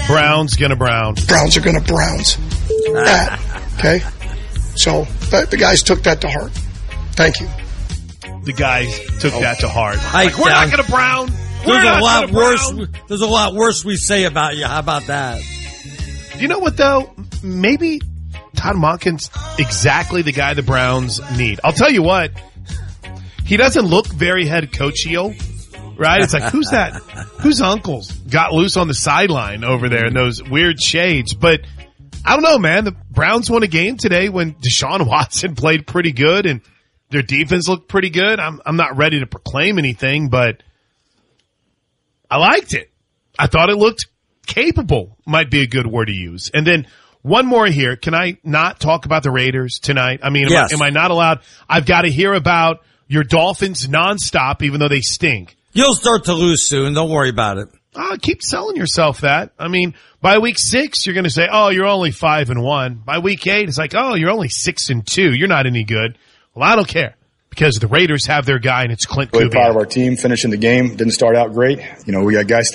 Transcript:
Browns gonna Brown. Browns are gonna Browns. Okay? So, the guys took that to heart. Thank you. The guys took that to heart. Like, we're not gonna Brown. There's a lot worse. There's a lot worse we say about you. How about that? You know what, though? Maybe Todd Monken's exactly the guy the Browns need. I'll tell you what. He doesn't look very head coachio, right? It's like, who's that? Whose uncles got loose on the sideline over there in those weird shades? But I don't know, man. The Browns won a game today when Deshaun Watson played pretty good and their defense looked pretty good. I'm not ready to proclaim anything, but I liked it. I thought it looked capable, might be a good word to use. And then one more here. Can I not talk about the Raiders tonight? I mean, yes. am I not allowed? I've got to hear about your Dolphins nonstop, even though they stink. You'll start to lose soon. Don't worry about it. Keep selling yourself that. I mean, by week 6, you're going to say, oh, you're only 5-1. By week 8, it's like, oh, you're only 6-2. You're not any good. Well, I don't care because the Raiders have their guy and it's Clint Kubiak. Really proud of our team finishing the game. Didn't start out great. We got guys